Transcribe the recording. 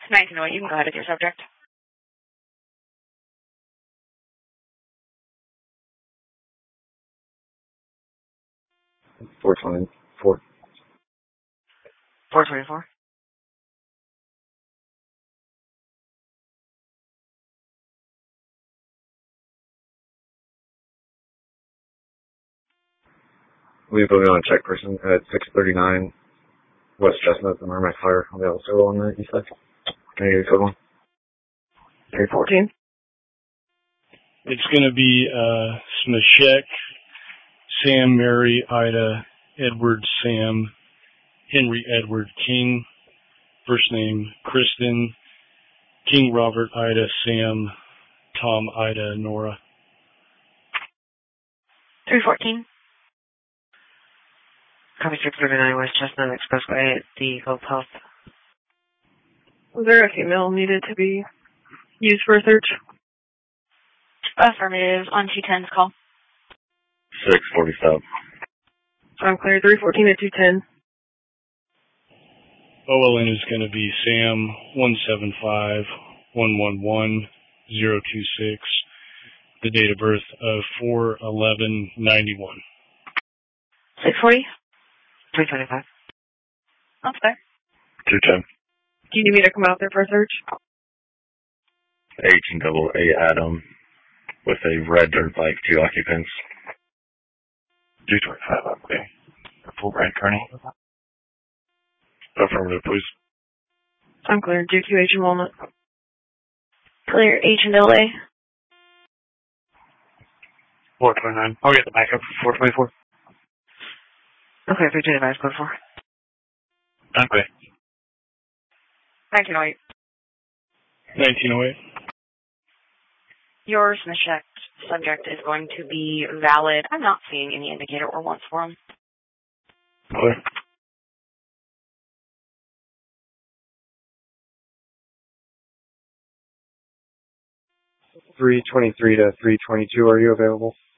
1908, you can go ahead with your subject. 424. 424. We put on a check person at 639 West Chestnut, the Merrimack Fire. They also on the east side. Can you get a code one? 314. It's going to be Smashek, Sam, Mary, Ida, Edward, Sam, Henry, Edward, King, first name Kristen, King, Robert, Ida, Sam, Tom, Ida, Nora. 314. Copy 639 West Chestnut Expressway at the Gulf Health. Was there a female needed to be used for a search? Affirmative on 210's call. 647. I'm clear. 314 at 210. OLN is going to be Sam 175-111-026. The date of birth of 4/11/91. 640. 325. That's fair. 210. Do you need me to come out there for a search? 18AA Adam with a red dirt bike, 2 occupants. 225, okay. Full Brand Kearney. Affirmative, please. I'm clear. JQH and Walnut. Clear H&LA. 429. I'll get the backup for 424. Okay, 325 code 4. Okay. 1908. 1908. Your Smashek subject is going to be valid. I'm not seeing any indicator or wants for him. Clear. .323 to 322, are you available?